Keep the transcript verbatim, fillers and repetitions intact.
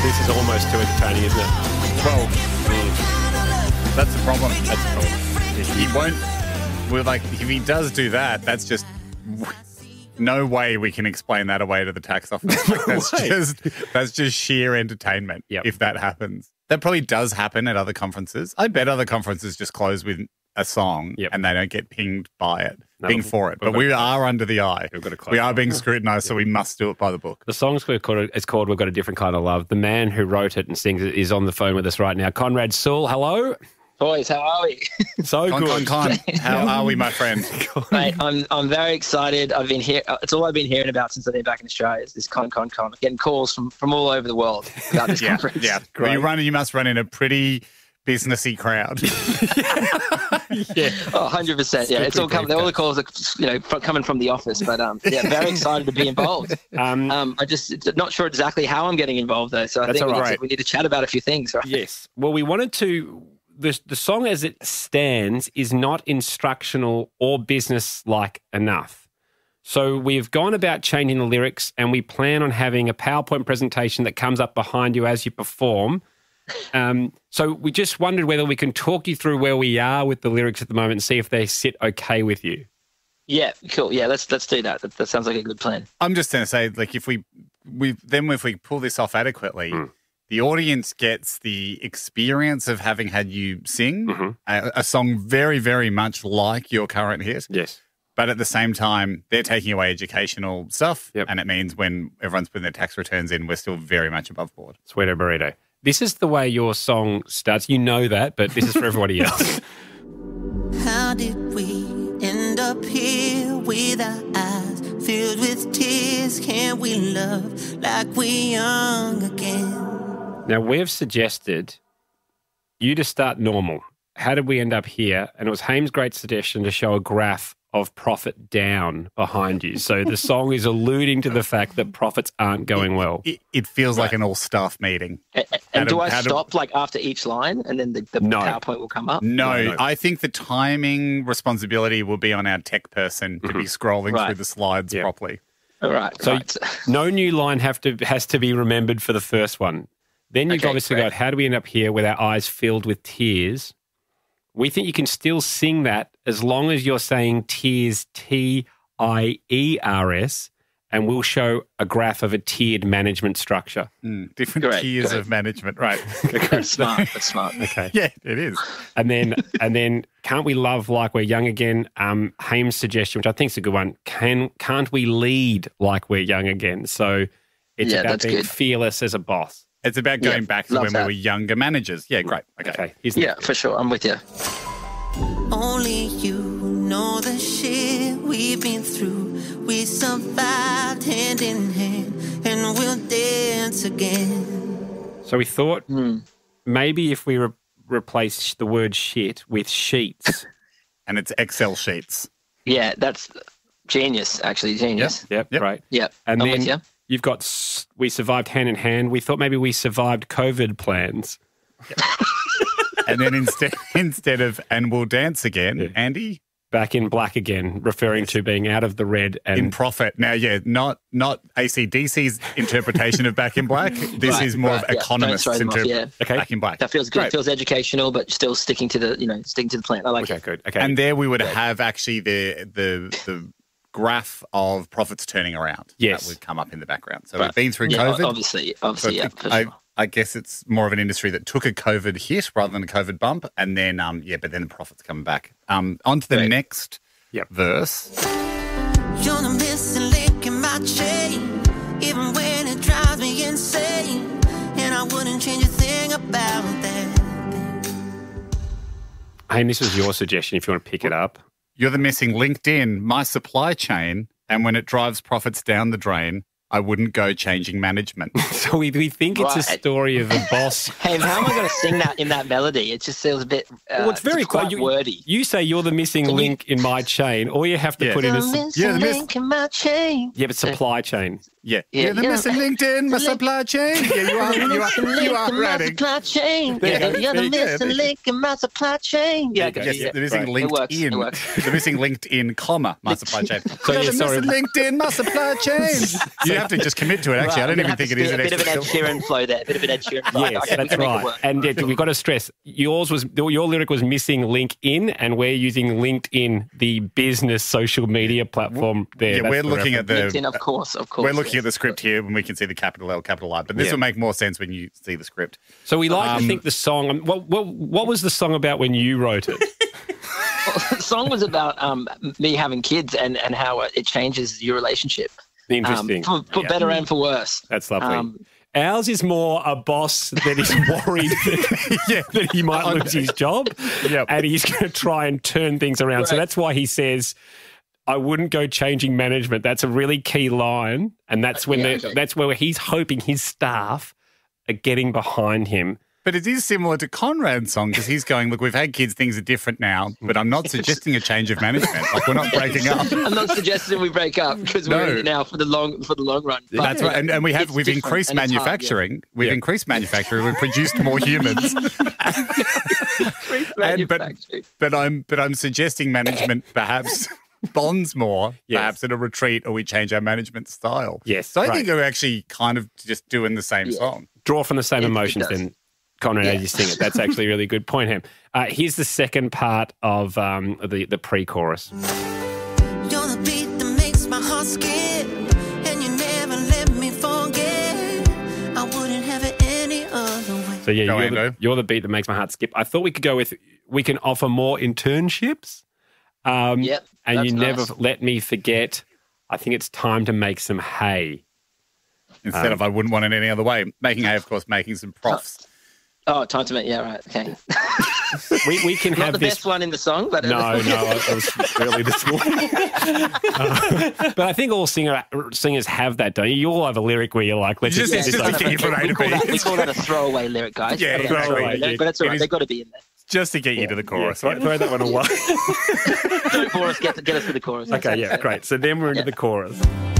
This is almost too entertaining, isn't it? Well, that's the problem. That's the problem. He won't. We're like, if he does do that, that's just no way we can explain that away to the tax office. Like, that's just that's just sheer entertainment. Yep. If that happens, that probably does happen at other conferences. I bet other conferences just close with a song Yep. and they don't get pinged by it, No, pinged we've- for it. we've But got we to- are under the eye. We've got to close We are it. being scrutinised, so we must do it by the book. The song's called, it's called We've Got a Different Kind of Love. The man who wrote it and sings it is on the phone with us right now. Conrad Sewell, hello. Boys, how are we? So Con, good. con, con. How are we, my friend? Mate, I'm I'm very excited. I've been here. It's all I've been hearing about since I've been back in Australia. Is this con con con? I'm getting calls from, from all over the world about this Yeah, conference. yeah. Well, you run. You must run in a pretty businessy crowd. Yeah. Oh, one hundred percent. Yeah, it's all coming. All the calls are, you know, fr- coming from the office. But um, yeah, very excited to be involved. Um, Um, I just not sure exactly how I'm getting involved though. So I That's think we, all need to, right. we need to chat about a few things. Right? Yes. Well, we wanted to. The, the song as it stands is not instructional or business-like enough. So we've gone about changing the lyrics and we plan on having a PowerPoint presentation that comes up behind you as you perform. Um, so we just wondered whether we can talk you through where we are with the lyrics at the moment and see if they sit okay with you. Yeah, cool. Yeah, let's let's do that. That, that sounds like a good plan. I'm just going to say, like, if we, we then if we pull this off adequately, Mm. the audience gets the experience of having had you sing Mhm. a, a song very, very much like your current hit. Yes. But at the same time, they're taking away educational stuff. Yep. And it means when everyone's putting their tax returns in, we're still very much above board. Sweeto burrito. This is the way your song starts. You know that, but this is for everybody else. How did we end up here with our eyes filled with tears? Can we love like we young again? Now, we've suggested you to start normal. How did we end up here? And it was Haim's great suggestion to show a graph of profit down behind you. So the song is alluding to the fact that profits aren't going well. It, it feels like an all-staff meeting. And, How and do- do I how do- stop like after each line, and then the, the No. PowerPoint will come up? No, No, no. I think the timing responsibility will be on our tech person to be scrolling Right. through the slides Yeah. properly. All right. So right. no new line have to has to be remembered for the first one. Then you've Okay, obviously great. got, how do we end up here with our eyes filled with tears? We think you can still sing that as long as you're saying tears, T I E R S, and we'll show a graph of a tiered management structure. Mm, different Great, tiers great. of management. Right. That's smart. That's smart. Okay. Yeah, it is. And then, and then, can't we love like we're young again? Um, Haim's suggestion, which I think is a good one. Can can't we lead like we're young again? So it's Yeah, about that's being good. fearless as a boss. It's about going Yeah, back to love when that. we were younger managers. Yeah, great. Okay. Okay. Here's Yeah, for sure. I'm with you. Only you know the shit we've been through. We survived hand in hand, and we'll dance again. So we thought Hmm. maybe if we re- replace the word shit with sheets. And it's Excel sheets. Yeah, that's genius. Actually, genius. Yep, Yep. right. Yeah, And I'm then with you. you've got s- we survived hand in hand. We thought maybe we survived COVID plans. And then instead instead of and we'll dance again, Yeah. Andy, Back in black again, referring to being out of the red and in profit. Now, yeah, not not A C D C's interpretation of Back in Black. This Right, is more right, of yeah. Don't economists' throw them off, interpretation. yeah. Okay. Back in Black. That feels good. Great. It feels educational, but still sticking to the, you know, sticking to the plan. I like okay, it. good. Okay. And there we would have actually the the the graph of profits turning around. Yes. That would come up in the background. So Right. we've been through Yeah, COVID. obviously, So obviously, yeah, it- for I, sure. I guess it's more of an industry that took a COVID hit rather than a COVID bump. And then, um, yeah, but then the profits coming back. Um, on to the Great. next Yep. verse. You're the missing link in my chain, even when it drives me insane. And I wouldn't change a thing about that. Haim, this was your suggestion if you want to pick it up. You're the missing LinkedIn, my supply chain. And when it drives profits down the drain, I wouldn't go changing management. So we, we think it's a Right. story of a boss. Hey, how am I going to sing that in that melody? It just feels a bit. Uh, Well, it's very quite you, wordy. You say you're the missing Can you- link in my chain. All you have to Yeah. put in You're is the yeah, missing the miss- link in my chain. yeah, but supply chain. Yeah. Yeah, You're the yeah. missing link in my supply chain. Yeah, you are. You are. You are my ready. supply chain. There Yeah, you go. you're There the you go. missing There you link in my supply chain. Yeah, I got Yes, you, yeah. the missing Right. It works, it LinkedIn. works. The missing LinkedIn, comma, my supply chain. So, You're yeah, the sorry. missing LinkedIn, my supply chain. You have to just commit to it, actually. I don't Right, even I'm think it gonna is have an to spit a bit of an Ed extra. Sheeran flow there. A bit of an Ed Sheeran flow. Yes, Okay, we that's can make it right. work. And uh, we've got to stress yours was your lyric was missing LinkedIn, and we're using LinkedIn, the business social media platform. There, Yeah, That's we're the looking at reference. the. LinkedIn, of course, of course. We're looking yes. at the script here when we can see the capital L, capital R. But this Yeah. will make more sense when you see the script. So we like to Um, think the song. What, what what was the song about when you wrote it? the song was about um, me having kids and, and how it changes your relationship. Interesting. Um, for for Yeah. better and for worse. That's lovely. Um, Ours is more a boss that is worried that, yeah, that he might lose his job, Yep. and he's going to try and turn things around. So Right. that's why he says, "I wouldn't go changing management." That's a really key line, and that's when Yeah, the, okay. that's where he's hoping his staff are getting behind him. But it is similar to Conrad's song because he's going, look, we've had kids, things are different now, but I'm not suggesting a change of management. Like, we're not breaking up. I'm not suggesting we break up because No. we're in it now for the long for the long run. But, That's you right. know, And, and we have it's we've different increased and it's hard, yeah. manufacturing. We've Yeah. increased manufacturing. We've produced more humans. And- but Manufacturing. but I'm but I'm suggesting management perhaps bonds more, Yes. perhaps at a retreat, or we change our management style. Yes, So I right. think we're actually kind of just doing the same Yeah. song. Draw from the same It- it emotions, does. then, Conrad, as Yeah. you sing it. That's actually a really good point, Ham. Uh, here's the second part of um, the the pre-chorus. You're the beat that makes my heart skip, and you never let me forget. I wouldn't have it any other way. So yeah, Go, you're the, Ando. you're the beat that makes my heart skip. I thought we could go with we can offer more internships. Um, Yep, and you that's never nice. let me forget. I think it's time to make some hay. Instead Um, of I wouldn't want it any other way. Making hay, of course, making some profs. Oh, time to make. Yeah, right. Okay. We we can Not have the this. best one in the song, but No, no, I, I was early this morning. Uh, but I think all singer singers have that, don't you? You all have a lyric where you're like, let's Just- just, it's this just like- a key from A we to call, B. that, we call that a throwaway lyric, guys. Yeah, Call that a exactly. throwaway lyric, but it's all It right. is- They've got to be in there. Just to get you to the Yeah, chorus. throw, throw that one away. Don't bore us. Get, get us to the chorus. Okay, yeah, great. So then we're into the chorus.